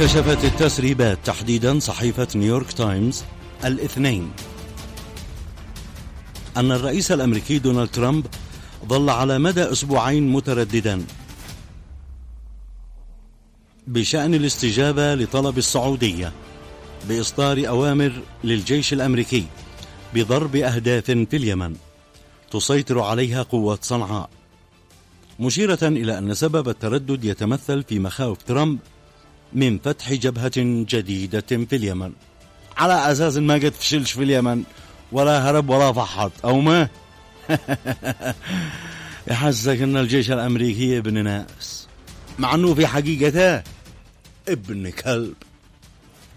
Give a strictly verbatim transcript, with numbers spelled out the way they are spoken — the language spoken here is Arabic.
كشفت التسريبات تحديدا صحيفة نيويورك تايمز الاثنين أن الرئيس الأمريكي دونالد ترامب ظل على مدى أسبوعين مترددا بشأن الاستجابة لطلب السعودية بإصدار أوامر للجيش الأمريكي بضرب أهداف في اليمن تسيطر عليها قوات صنعاء، مشيرة إلى أن سبب التردد يتمثل في مخاوف ترامب من فتح جبهة جديدة في اليمن، على أساس ما قد فشلش في اليمن ولا هرب ولا فحط أو ما يحسسك أن الجيش الأمريكي ابن ناس، مع أنه في حقيقته ابن كلب.